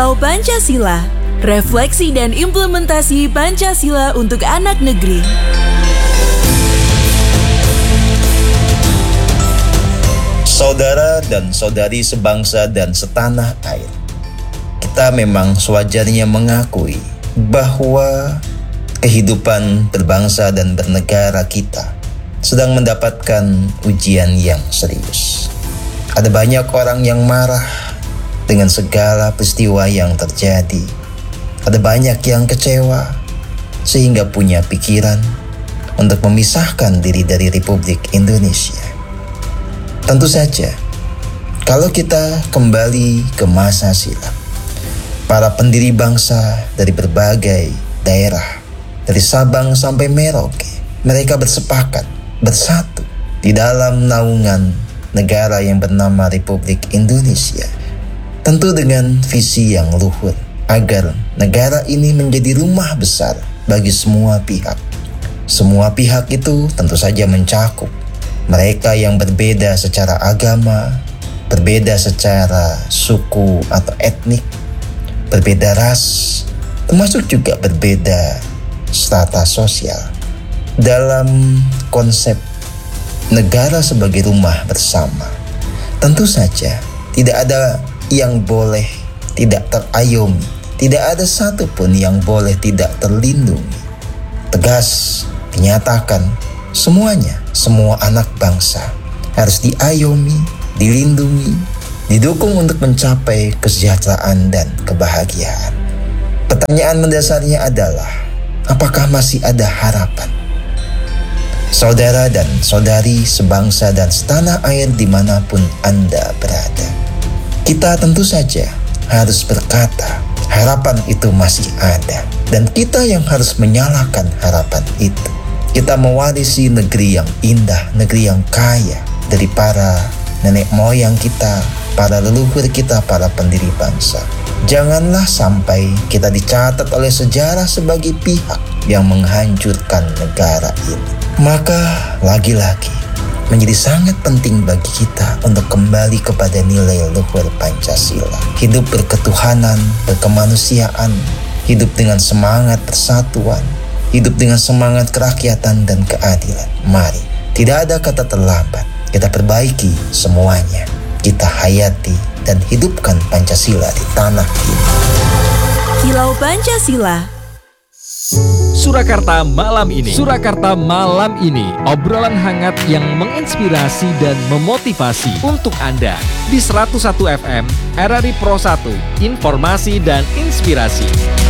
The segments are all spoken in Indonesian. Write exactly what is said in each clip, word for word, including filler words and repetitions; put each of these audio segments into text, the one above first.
Kilau Pancasila, refleksi dan implementasi Pancasila untuk anak negeri. Saudara dan saudari sebangsa dan setanah air, kita memang sewajarnya mengakui bahwa kehidupan berbangsa dan bernegara kita sedang mendapatkan ujian yang serius. Ada banyak orang yang marah dengan segala peristiwa yang terjadi. Ada banyak yang kecewa sehingga punya pikiran untuk memisahkan diri dari Republik Indonesia. Tentu saja, kalau kita kembali ke masa silam, para pendiri bangsa dari berbagai daerah, dari Sabang sampai Merauke, mereka bersepakat, bersatu di dalam naungan negara yang bernama Republik Indonesia. Tentu dengan visi yang luhur, agar negara ini menjadi rumah besar bagi semua pihak. Semua pihak itu tentu saja mencakup mereka yang berbeda secara agama, berbeda secara suku atau etnik, berbeda ras, termasuk juga berbeda strata sosial. Dalam konsep negara sebagai rumah bersama, tentu saja tidak ada yang boleh tidak terayomi, tidak ada satupun yang boleh tidak terlindungi. Tegas dinyatakan, semuanya, semua anak bangsa harus diayomi, dilindungi, didukung untuk mencapai kesejahteraan dan kebahagiaan. Pertanyaan mendasarnya adalah, apakah masih ada harapan? Saudara dan saudari sebangsa dan setanah air dimanapun Anda berada, kita tentu saja harus berkata, harapan itu masih ada. Dan kita yang harus menyalakan harapan itu. Kita mewarisi negeri yang indah, negeri yang kaya dari para nenek moyang kita, para leluhur kita, para pendiri bangsa. Janganlah sampai kita dicatat oleh sejarah sebagai pihak yang menghancurkan negara ini. Maka lagi-lagi menjadi sangat penting bagi kita untuk kembali kepada nilai luhur Pancasila. Hidup berketuhanan, berkemanusiaan, hidup dengan semangat persatuan, hidup dengan semangat kerakyatan dan keadilan. Mari, tidak ada kata terlambat. Kita perbaiki semuanya. Kita hayati dan hidupkan Pancasila di tanah ini. Kilau Pancasila. Surakarta malam ini. Surakarta malam ini. Obrolan hangat yang menginspirasi dan memotivasi untuk Anda di seratus satu F M R R I Pro satu. Informasi dan inspirasi.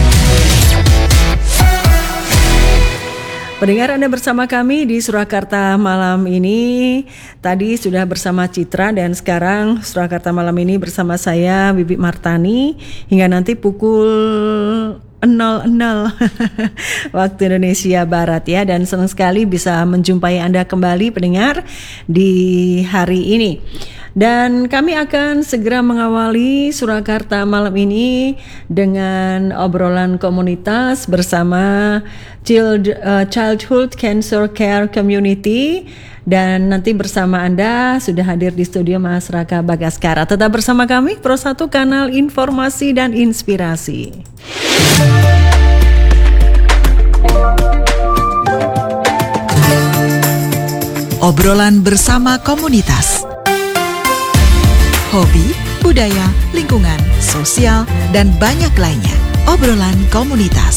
Pendengar, Anda bersama kami di Surakarta malam ini. Tadi sudah bersama Citra dan sekarang Surakarta malam ini bersama saya Bibi Martani hingga nanti pukul nol nol waktu Indonesia Barat ya. Dan senang sekali bisa menjumpai Anda kembali pendengar di hari ini. Dan kami akan segera mengawali Surakarta malam ini dengan obrolan komunitas bersama Child, uh, Childhood Cancer Care Community. Dan nanti bersama Anda sudah hadir di studio Mas Raka Bagaskara. Tetap bersama kami, Pro satu Kanal Informasi dan Inspirasi. Obrolan bersama komunitas. Hobi, budaya, lingkungan, sosial, dan banyak lainnya. Obrolan komunitas.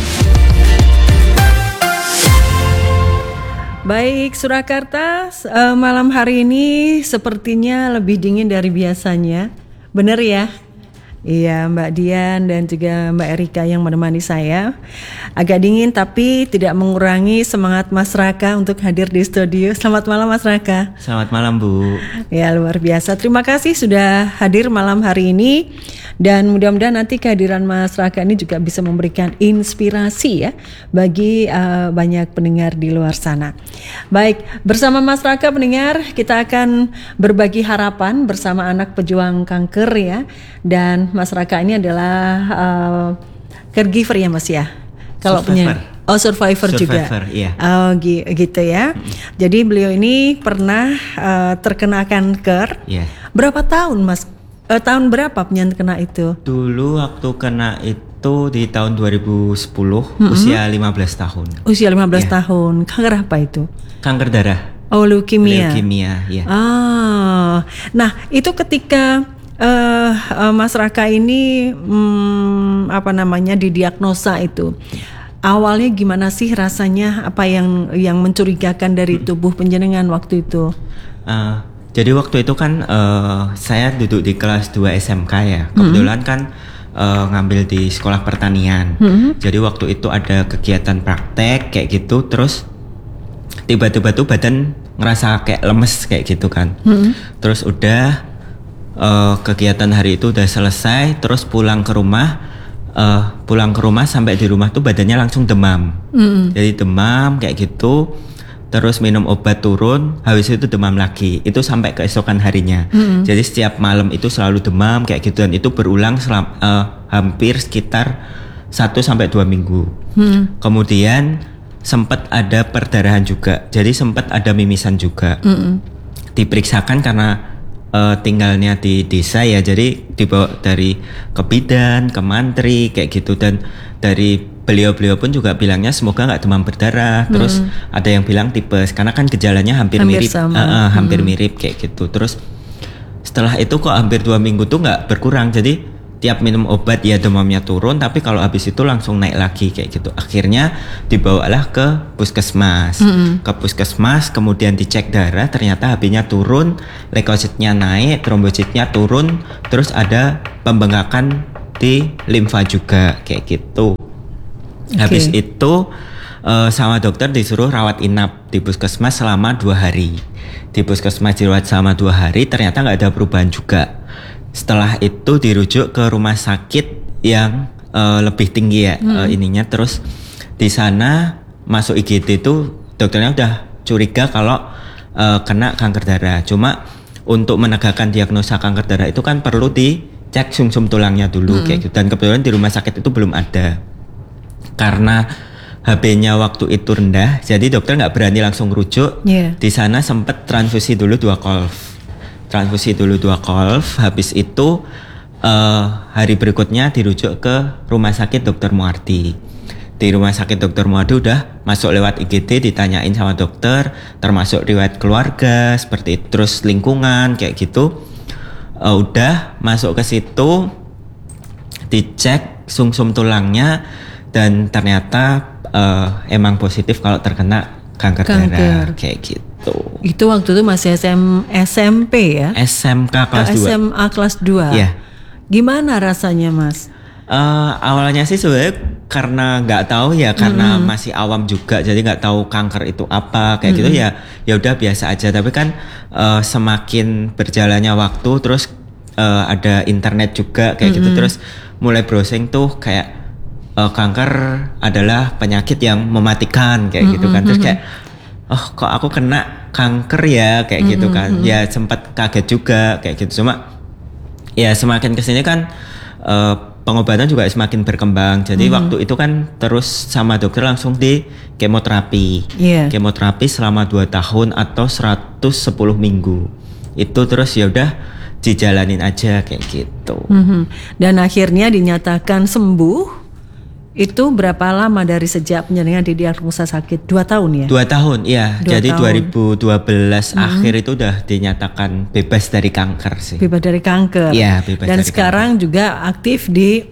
Baik, Surakarta, uh, malam hari ini sepertinya lebih dingin dari biasanya. Benar ya? Iya, Mbak Dian dan juga Mbak Erika yang menemani saya. Agak dingin tapi tidak mengurangi semangat Mas Raka untuk hadir di studio. Selamat malam Mas Raka. Selamat malam Bu. Ya, luar biasa. Terima kasih sudah hadir malam hari ini. Dan mudah-mudahan nanti kehadiran Mas Raka ini juga bisa memberikan inspirasi ya bagi uh, banyak pendengar di luar sana. Baik, bersama Mas Raka pendengar, kita akan berbagi harapan bersama anak pejuang kanker ya. Dan Mas Raka ini adalah uh, caregiver ya Mas ya. Kalau punya oh survivor, survivor juga. Iya. Oh gitu ya. Mm-hmm. Jadi beliau ini pernah uh, terkena kanker. Iya. Berapa tahun Mas eh, tahun berapa penyanyi kena itu? Dulu waktu kena itu di tahun dua ribu sepuluh, mm-hmm. usia lima belas tahun. Usia lima belas ya. tahun. Kanker apa itu? Kanker darah. Oh, leukemia. Leukemia, ya. Ah, nah itu ketika uh, uh, Mas Raka ini hmm, apa namanya didiagnosa itu, awalnya gimana sih rasanya? Apa yang yang mencurigakan dari tubuh penjenengan waktu itu? Uh, jadi waktu itu kan uh, saya duduk di kelas dua S M K ya. Kebetulan hmm. kan uh, ngambil di sekolah pertanian. Hmm. Jadi waktu itu ada kegiatan praktek kayak gitu, terus tiba-tiba tuh badan ngerasa kayak lemes kayak gitu kan. Hmm. Terus udah uh, kegiatan hari itu udah selesai, terus pulang ke rumah, uh, pulang ke rumah sampai di rumah tuh badannya langsung demam. Hmm. Jadi demam kayak gitu, terus minum obat turun, habis itu demam lagi. Itu sampai keesokan harinya. Hmm. Jadi setiap malam itu selalu demam kayak gitu, dan itu berulang selam, uh, hampir sekitar satu sampai dua minggu. Hmm. Kemudian sempat ada perdarahan juga, jadi sempat ada mimisan juga. Mm-mm. Diperiksakan karena uh, tinggalnya di desa ya, jadi dibawa dari ke bidan, ke mantri kayak gitu, dan dari beliau-beliau pun juga bilangnya semoga nggak demam berdarah. Mm. Terus ada yang bilang tipes, karena kan gejalanya hampir, hampir mirip, uh, uh, hampir mm. mirip kayak gitu. Terus setelah itu kok hampir dua minggu tuh nggak berkurang, jadi tiap minum obat ya demamnya turun, tapi kalau habis itu langsung naik lagi kayak gitu. Akhirnya dibawalah ke puskesmas. Mm-hmm. Ke puskesmas, kemudian dicek darah, ternyata H B-nya turun, leukositnya naik, trombositnya turun, terus ada pembengkakan di limfa juga kayak gitu. Okay. Habis itu uh, sama dokter disuruh rawat inap di puskesmas selama dua hari. Di puskesmas dirawat selama dua hari, ternyata nggak ada perubahan juga. Setelah itu dirujuk ke rumah sakit yang uh, lebih tinggi ya, hmm. uh, ininya. Terus di sana masuk I G D itu dokternya udah curiga kalau uh, kena kanker darah. Cuma untuk menegakkan diagnosa kanker darah itu kan perlu dicek sumsum tulangnya dulu hmm. kayak gitu. Dan kebetulan di rumah sakit itu belum ada. Karena H B-nya waktu itu rendah, jadi dokter nggak berani langsung rujuk. Yeah. Di sana sempat transfusi dulu dua kolf. transfusi dulu dua kolf, habis itu uh, hari berikutnya dirujuk ke rumah sakit dokter Muardi. Di rumah sakit dokter Muardi udah masuk lewat I G D, ditanyain sama dokter, termasuk riwayat keluarga, seperti itu, terus lingkungan kayak gitu. Uh, udah masuk ke situ, dicek sumsum tulangnya, dan ternyata uh, emang positif kalau terkena kanker, kanker darah kayak gitu. Itu waktu itu masih S M, S M P ya? S M K kelas dua. S M A kelas dua. Iya. Gimana rasanya, Mas? Uh, awalnya sih sebenarnya karena nggak tahu ya, karena mm-hmm. masih awam juga, jadi nggak tahu kanker itu apa kayak mm-hmm. gitu ya. Ya udah biasa aja. Tapi kan uh, semakin berjalannya waktu, terus uh, ada internet juga kayak mm-hmm. gitu, terus mulai browsing tuh kayak uh, kanker adalah penyakit yang mematikan kayak mm-hmm. gitu kan. Terus kayak oh kok aku kena kanker ya kayak mm-hmm. gitu kan. Ya sempat kaget juga kayak gitu. Cuma ya semakin kesini kan uh, pengobatan juga semakin berkembang. Jadi mm-hmm. waktu itu kan terus sama dokter langsung di kemoterapi. Yeah. Kemoterapi selama dua tahun atau seratus sepuluh minggu. Itu terus ya udah dijalanin aja kayak gitu. Mm-hmm. Dan akhirnya dinyatakan sembuh. Itu berapa lama dari sejak penjenengan didiagnosa sakit? Dua tahun ya? Dua tahun, iya. Dua Jadi tahun. dua ribu dua belas mm-hmm. akhir itu udah dinyatakan bebas dari kanker sih. Bebas dari kanker. Iya, bebas Dan dari sekarang kanker. Juga aktif di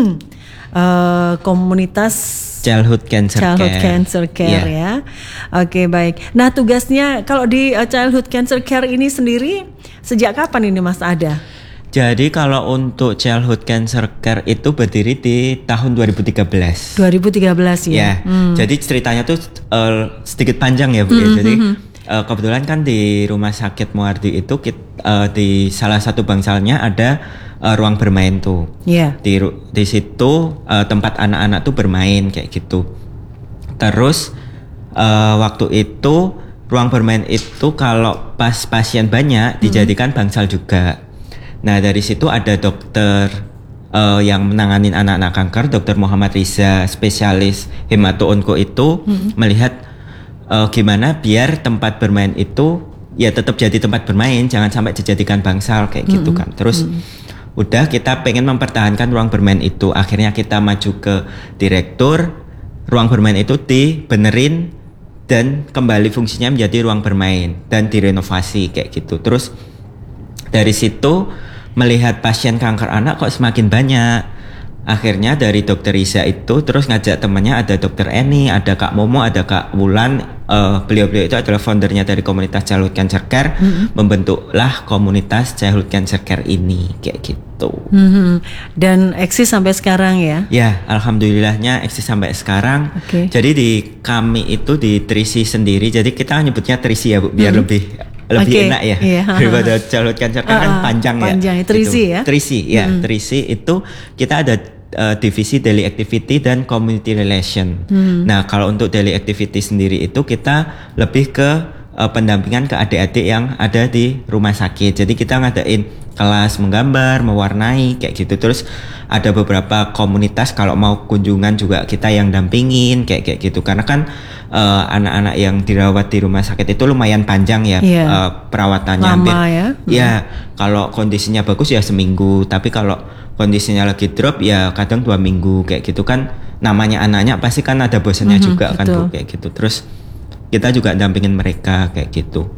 uh, komunitas Childhood Cancer Childhood Care. Cancer Care yeah. ya. Oke, baik. Nah, tugasnya kalau di uh, Childhood Cancer Care ini sendiri sejak kapan ini Mas ada? Jadi kalau untuk Childhood Cancer Care itu berdiri di tahun dua ribu tiga belas. dua ribu tiga belas ya. Ya. Hmm. Jadi ceritanya tuh uh, sedikit panjang ya Bu. Mm-hmm. Jadi uh, kebetulan kan di Rumah Sakit Muardi itu uh, di salah satu bangsalnya ada uh, ruang bermain tuh. Yeah. Di di situ uh, tempat anak-anak tuh bermain kayak gitu. Terus uh, waktu itu ruang bermain itu kalau pas pasien banyak dijadikan mm-hmm. bangsal juga. Nah dari situ ada dokter uh, yang menanganin anak-anak kanker, dokter Muhammad Riza, spesialis hemato-onko itu hmm. melihat uh, gimana biar tempat bermain itu ya tetap jadi tempat bermain, jangan sampai dijadikan bangsal kayak hmm. gitu kan. Terus hmm. udah kita pengen mempertahankan ruang bermain itu. Akhirnya kita maju ke direktur, ruang bermain itu dibenerin dan kembali fungsinya menjadi ruang bermain dan direnovasi kayak gitu. Terus dari situ melihat pasien kanker anak kok semakin banyak. Akhirnya dari dokter Isa itu terus ngajak temannya, ada dokter Eni, ada Kak Momo, ada Kak Wulan. Uh, beliau-beliau itu adalah foundernya dari komunitas Childhood Cancer Care. Mm-hmm. Membentuklah komunitas Childhood Cancer Care ini kayak gitu. Mm-hmm. Dan eksis sampai sekarang ya? Ya, alhamdulillahnya eksis sampai sekarang. Okay. Jadi di kami itu di Trisi sendiri. Jadi kita nyebutnya Trisi ya Bu, biar mm-hmm. lebih lebih okay. enak ya. Yeah. Daripada Childhood Cancer Care uh, kan panjang, panjang ya. Trisi ya. Trisi ya, mm-hmm. Trisi itu kita ada Uh, divisi daily activity dan community relation. Hmm. Nah, kalau untuk daily activity sendiri itu kita lebih ke uh, pendampingan ke adik-adik yang ada di rumah sakit. Jadi kita ngadain kelas menggambar, mewarnai kayak gitu. Terus ada beberapa komunitas kalau mau kunjungan juga kita yang dampingin kayak kayak gitu. Karena kan uh, anak-anak yang dirawat di rumah sakit itu lumayan panjang ya, yeah. uh, perawatannya. Lama hampir, ya. Ya, hmm. kalau kondisinya bagus ya seminggu. Tapi kalau kondisinya lagi drop ya kadang dua minggu kayak gitu kan, namanya anaknya pasti kan ada bosannya mm-hmm, juga kan Bu, kayak gitu. Terus kita juga dampingin mereka kayak gitu.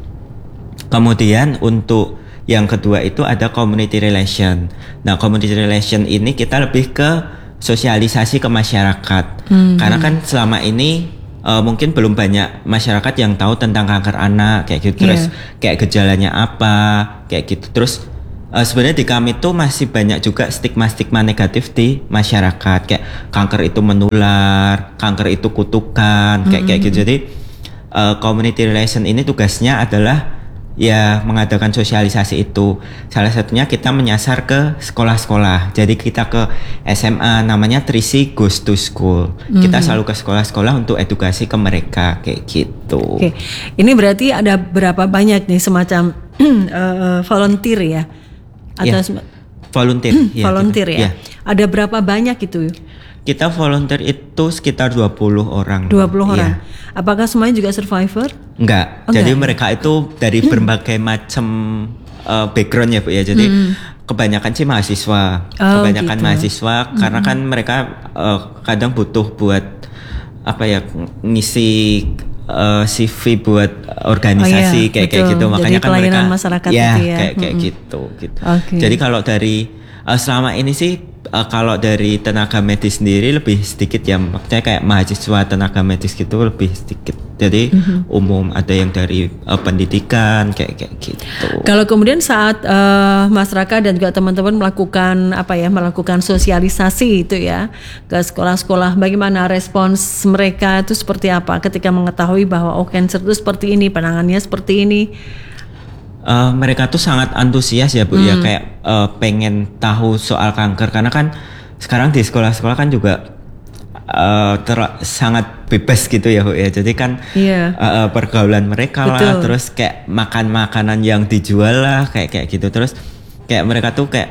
Kemudian untuk yang kedua itu ada community relation. Nah, community relation ini kita lebih ke sosialisasi ke masyarakat. Mm-hmm. Karena kan selama ini uh, mungkin belum banyak masyarakat yang tahu tentang kanker anak kayak gitu. Terus yeah. kayak gejalanya apa kayak gitu. Terus Uh, sebenarnya di kami tuh masih banyak juga stigma-stigma negatif di masyarakat, kayak kanker itu menular, kanker itu kutukan, kayak mm-hmm. kayak gitu. Jadi uh, community relation ini tugasnya adalah ya mengadakan sosialisasi itu. Salah satunya kita menyasar ke sekolah-sekolah. Jadi kita ke S M A, namanya Trisi Goes to School. Mm-hmm. Kita selalu ke sekolah-sekolah untuk edukasi ke mereka kayak gitu. Oke, ini berarti ada berapa banyak nih semacam uh, volunteer ya? Atau ya, volunteer, ya, volunteer gitu. ya. ya. Ada berapa banyak itu? Kita volunteer itu sekitar dua puluh orang. dua puluh orang. Ya. Apakah semuanya juga survivor? Enggak. Oh, Jadi enggak. mereka itu dari berbagai macam uh, background ya Bu ya. Jadi hmm. kebanyakan sih mahasiswa, oh, kebanyakan gitu. mahasiswa hmm. karena kan mereka uh, kadang butuh buat apa ya ngisi Uh, C V buat organisasi oh, iya, kayak kayak gitu, makanya jadi kan mereka masyarakat ya, gitu ya kayak kayak hmm. gitu gitu. Okay. Jadi kalau dari uh, selama ini sih uh, kalau dari tenaga medis sendiri lebih sedikit ya, maksudnya kayak mahasiswa tenaga medis gitu lebih sedikit. Jadi mm-hmm. umum, ada yang dari uh, pendidikan kayak kayak gitu. Kalau kemudian saat uh, masyarakat dan juga teman-teman melakukan apa ya melakukan sosialisasi itu ya ke sekolah-sekolah, bagaimana respons mereka itu seperti apa ketika mengetahui bahwa oh cancer itu seperti ini, penanganannya seperti ini? Uh, mereka tuh sangat antusias ya Bu hmm. ya, kayak uh, pengen tahu soal kanker, karena kan sekarang di sekolah-sekolah kan juga uh, ter- sangat bebas gitu ya Bu ya, jadi kan yeah. uh, pergaulan mereka Betul. lah, terus kayak makan makanan yang dijual lah kayak kayak gitu, terus kayak mereka tuh kayak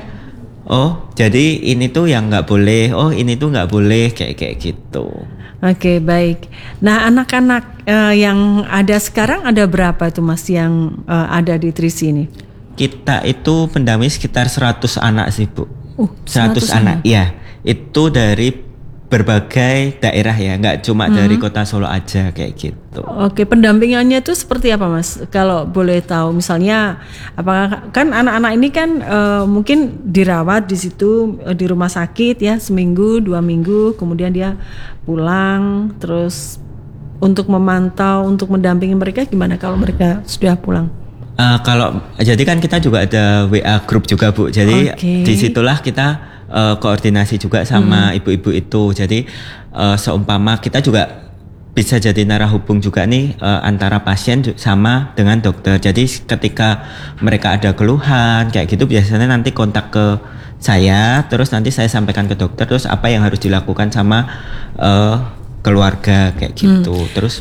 oh jadi ini tuh yang nggak boleh, oh ini tuh nggak boleh kayak kayak gitu. Oke, okay, baik. Nah, anak-anak uh, yang ada sekarang ada berapa itu Mas yang uh, ada di Trisi ini? Kita itu pendamping sekitar seratus anak sih Bu. Uh, seratus, seratus anak. Iya, itu dari berbagai daerah ya, nggak cuma hmm. dari Kota Solo aja kayak gitu. Oke, pendampingannya itu seperti apa Mas? Kalau boleh tahu, misalnya apakah kan anak-anak ini kan uh, mungkin dirawat di situ uh, di rumah sakit ya seminggu dua minggu, kemudian dia pulang, terus untuk memantau, untuk mendampingi mereka gimana kalau mereka sudah pulang? Uh, kalau jadi kan kita juga ada W A group juga Bu, jadi okay. disitulah kita Uh, koordinasi juga sama hmm. ibu-ibu itu. Jadi uh, seumpama kita juga bisa jadi narah hubung juga nih uh, antara pasien sama dengan dokter. Jadi ketika mereka ada keluhan kayak gitu, biasanya nanti kontak ke saya, terus nanti saya sampaikan ke dokter, terus apa yang harus dilakukan sama uh, keluarga kayak gitu. Hmm. Terus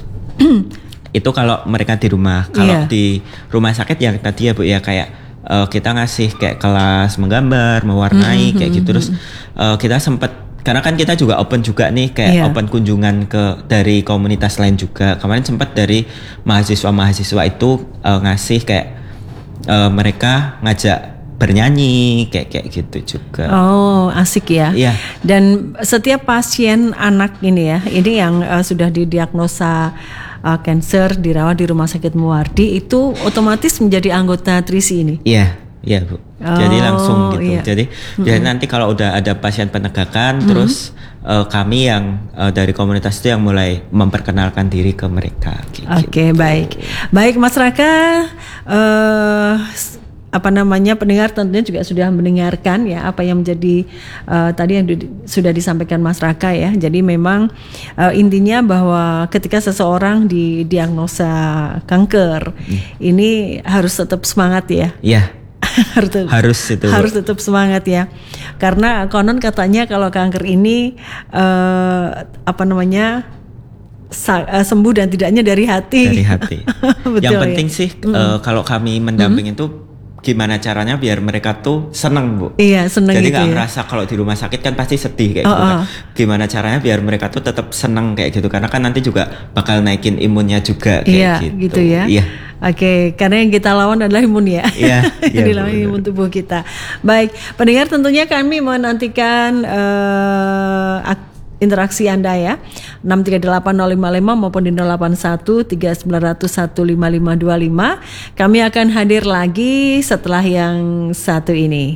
itu kalau mereka di rumah. Kalau yeah. di rumah sakit yang tadi ya Bu ya, kayak Uh, kita ngasih kayak kelas menggambar, mewarnai mm-hmm, kayak gitu. Terus uh, kita sempat, karena kan kita juga open juga nih kayak yeah. open kunjungan ke dari komunitas lain juga. Kemarin sempat dari mahasiswa-mahasiswa itu uh, ngasih kayak uh, mereka ngajak bernyanyi kayak kayak gitu juga. Oh, asik ya. Iya. Dan setiap pasien anak ini ya, ini yang uh, sudah didiagnosa uh, cancer dirawat di Rumah Sakit Muwardi itu otomatis menjadi anggota Trisi ini. Iya, iya Bu. Jadi Oh, langsung gitu. iya. Jadi ya nanti kalau udah ada pasien penegakan, terus uh, kami yang uh, dari komunitas itu yang mulai memperkenalkan diri ke mereka. kayak Oke, gitu. baik. Baik Mas Raka, eh apa namanya pendengar tentunya juga sudah mendengarkan ya apa yang menjadi uh, tadi yang di, sudah disampaikan Mas Raka ya. Jadi memang uh, intinya bahwa ketika seseorang didiagnosa kanker hmm. ini harus tetap semangat ya. Iya. harus tetap, harus itu harus tetap semangat ya. Karena konon katanya kalau kanker ini uh, apa namanya Sa- uh, sembuh dan tidaknya dari hati. Dari hati. Betul, yang penting ya? sih mm. uh, kalau kami mendampingi itu mm. gimana caranya biar mereka tuh seneng Bu. Iya seneng. Jadi gitu nggak ya. ngerasa kalau di rumah sakit kan pasti sedih kayak oh, gitu kan. Oh. Gimana caranya biar mereka tuh tetap seneng kayak gitu karena kan nanti juga bakal naikin imunnya juga kayak iya, gitu. gitu ya. Iya. Oke, karena yang kita lawan adalah imun ya. Iya. Yang iya dilawan imun tubuh kita. Baik, pendengar tentunya kami menantikan uh, interaksi Anda ya. enam tiga delapan nol lima lima maupun di nol delapan satu tiga sembilan nol nol satu lima lima dua lima. Kami akan hadir lagi setelah yang satu ini.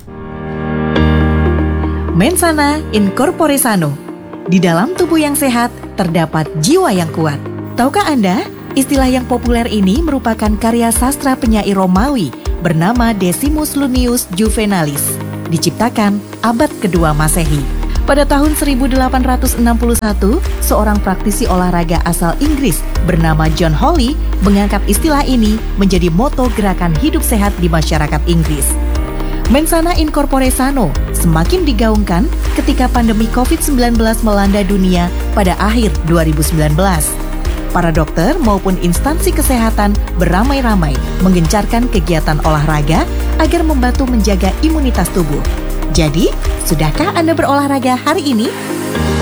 Mensana Incorpore Sano. Di dalam tubuh yang sehat terdapat jiwa yang kuat. Tahukah Anda, istilah yang populer ini merupakan karya sastra penyair Romawi bernama Decimus Lunius Juvenalis, diciptakan abad kedua Masehi. Pada tahun seribu delapan ratus enam puluh satu, seorang praktisi olahraga asal Inggris bernama John Hawley mengangkat istilah ini menjadi moto gerakan hidup sehat di masyarakat Inggris. Mensana Incorpore Sano semakin digaungkan ketika pandemi covid sembilan belas melanda dunia pada akhir dua ribu sembilan belas. Para dokter maupun instansi kesehatan beramai-ramai menggencarkan kegiatan olahraga agar membantu menjaga imunitas tubuh. Jadi, sudahkah Anda berolahraga hari ini?